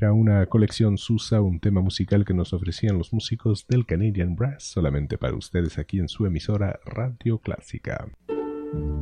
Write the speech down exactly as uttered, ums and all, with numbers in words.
Era una colección Susa, un tema musical que nos ofrecían los músicos del Canadian Brass, solamente para ustedes aquí en su emisora Radio Clásica.